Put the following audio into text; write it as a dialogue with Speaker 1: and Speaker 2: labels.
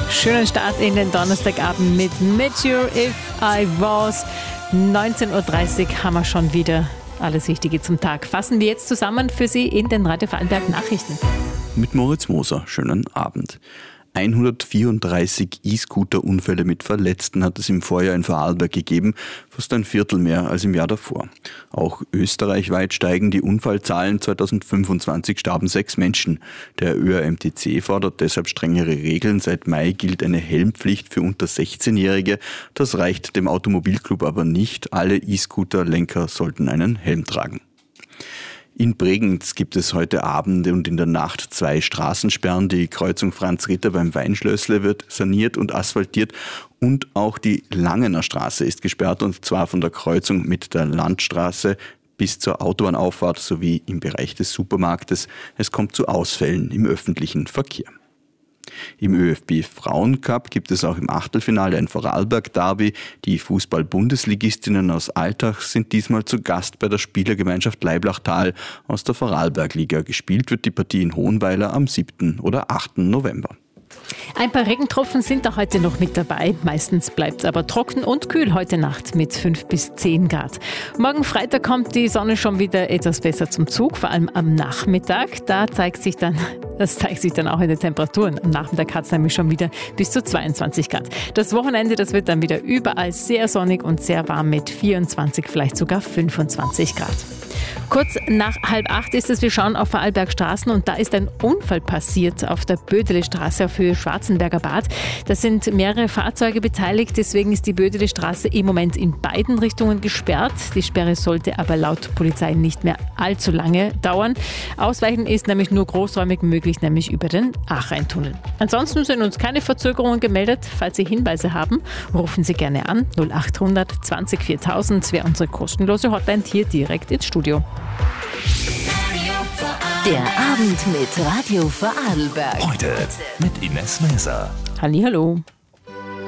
Speaker 1: Schönen Start in den Donnerstagabend mit You If I Was. 19.30 Uhr haben wir schon wieder alles Wichtige zum Tag. Fassen wir jetzt zusammen für Sie in den Radio Vorarlberg Nachrichten.
Speaker 2: Mit Moritz Moser, schönen Abend. 134 E-Scooter-Unfälle mit Verletzten hat es im Vorjahr in Vorarlberg gegeben, fast ein Viertel mehr als im Jahr davor. Auch österreichweit steigen die Unfallzahlen. 2025 starben 6 Menschen. Der ÖAMTC fordert deshalb strengere Regeln. Seit Mai gilt eine Helmpflicht für unter 16-Jährige. Das reicht dem Automobilclub aber nicht. Alle E-Scooter-Lenker sollten einen Helm tragen. In Bregenz gibt es heute Abend und in der Nacht 2 Straßensperren. Die Kreuzung Franz Ritter beim Weinschlössle wird saniert und asphaltiert und auch die Langener Straße ist gesperrt, und zwar von der Kreuzung mit der Landstraße bis zur Autobahnauffahrt sowie im Bereich des Supermarktes. Es kommt zu Ausfällen im öffentlichen Verkehr. Im ÖFB-Frauencup gibt es auch im Achtelfinale ein Vorarlberg-Derby. Die Fußball-Bundesligistinnen aus Altach sind diesmal zu Gast bei der Spielergemeinschaft Leiblachtal aus der Vorarlberg-Liga. Gespielt wird die Partie in Hohenweiler am 7. oder 8. November.
Speaker 1: Ein paar Regentropfen sind da heute noch mit dabei. Meistens bleibt es aber trocken und kühl heute Nacht mit 5 bis 10 Grad. Morgen Freitag kommt die Sonne schon wieder etwas besser zum Zug, vor allem am Nachmittag. Das zeigt sich dann auch in den Temperaturen. Am Nachmittag hat es nämlich schon wieder bis zu 22 Grad. Das Wochenende, das wird dann wieder überall sehr sonnig und sehr warm mit 24, vielleicht sogar 25 Grad. Kurz nach 7:30 ist es, wir schauen auf Vorarlberg Straßen, und da ist ein Unfall passiert auf der Bödele Straße auf Höhe Schwarzenberger Bad. Da sind mehrere Fahrzeuge beteiligt, deswegen ist die Bödele Straße im Moment in beiden Richtungen gesperrt. Die Sperre sollte aber laut Polizei nicht mehr allzu lange dauern. Ausweichen ist nämlich nur großräumig möglich, nämlich über den Achreintunnel. Ansonsten sind uns keine Verzögerungen gemeldet. Falls Sie Hinweise haben, rufen Sie gerne an. 0800 20 4000 wäre unsere kostenlose Hotline hier direkt ins Studio.
Speaker 3: Der Abend mit Radio Vorarlberg.
Speaker 4: Heute mit Ines Maeser.
Speaker 1: Hallihallo.